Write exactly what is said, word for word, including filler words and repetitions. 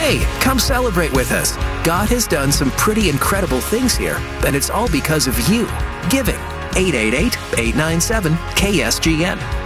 Hey, come celebrate with us. God has done some pretty incredible things here, and it's all because of you. Giving. eight eight eight, eight nine seven, K S G N.